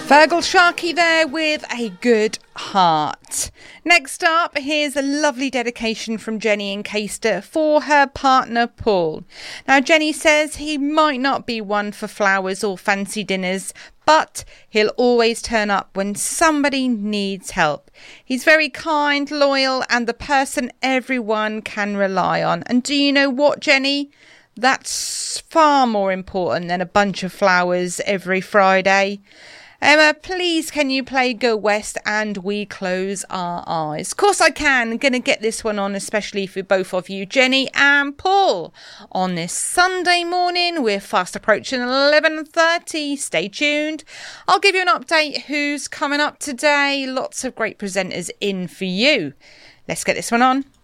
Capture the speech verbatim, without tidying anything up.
Fergal Sharkey there with A Good Heart. Next up, here's a lovely dedication from Jenny in Caister for her partner Paul. Now, Jenny says he might not be one for flowers or fancy dinners, but he'll always turn up when somebody needs help. He's very kind, loyal, and the person everyone can rely on. And do you know what, Jenny? That's far more important than a bunch of flowers every Friday. Emma, please can you play Go West and We Close Our Eyes? Of course I can. I'm going to get this one on, especially for both of you, Jenny and Paul. On this Sunday morning, we're fast approaching eleven thirty. Stay tuned. I'll give you an update who's coming up today. Lots of great presenters in for you. Let's get this one on.